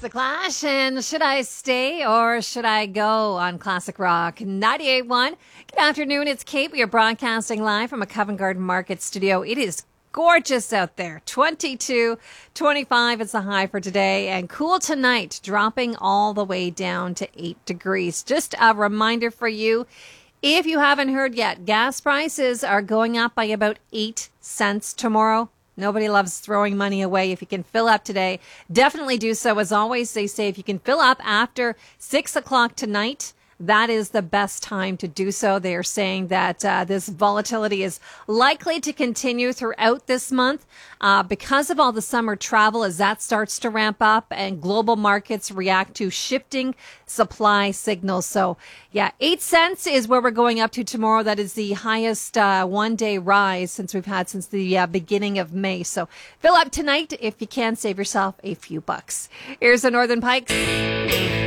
The Clash, and should I stay or should I go on Classic Rock 98.1? Good afternoon, it's Kate. We are broadcasting live from a Covent Garden Market studio. It is gorgeous out there. 22, 25 is the high for today, and cool tonight, dropping all the way down to 8 degrees. Just a reminder for you, if you haven't heard yet, gas prices are going up by about 8 cents tomorrow. Nobody loves throwing money away. If you can fill up today, definitely do so. As always, they say if you can fill up after 6 o'clock tonight, that is the best time to do so. They are saying that this volatility is likely to continue throughout this month because of all the summer travel as that starts to ramp up and global markets react to shifting supply signals. So, yeah, 8 cents is where we're going up to tomorrow. That is the highest one-day rise since we've had since the beginning of May. So fill up tonight if you can, save yourself a few bucks. Here's the Northern Pikes.